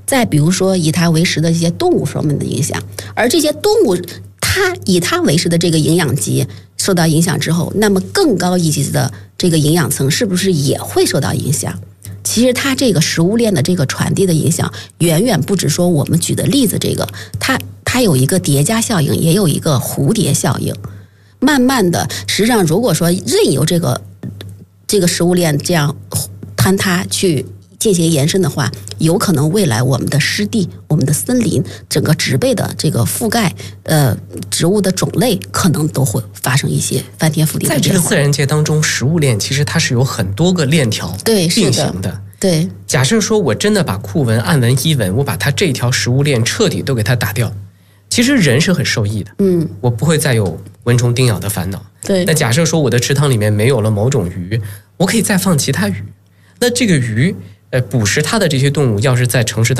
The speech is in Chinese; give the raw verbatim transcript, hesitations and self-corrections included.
再比如说以它为食的一些动物方面的影响，而这些动物它以它为食的这个营养级受到影响之后，那么更高一级的这个营养层是不是也会受到影响？其实它这个食物链的这个传递的影响，远远不止说我们举的例子这个，它它有一个叠加效应，也有一个蝴蝶效应。慢慢的，实际上如果说任由这个这个食物链这样坍塌去进行延伸的话，有可能未来我们的湿地、我们的森林、整个植被的这个覆盖，呃，植物的种类可能都会发生一些翻天覆地的变化。 在这个自然界当中，食物链其实它是有很多个链条并行的。 对， 假设说我真的把库文、暗文、伊文，我把它这条食物链彻底都给它打掉，其实人是很受益的。 嗯， 我不会再有蚊虫叮咬的烦恼。 对。 那假设说我的池塘里面没有了某种鱼，我可以再放其他鱼。那这个鱼，呃，捕食它的这些动物，要是在城市当中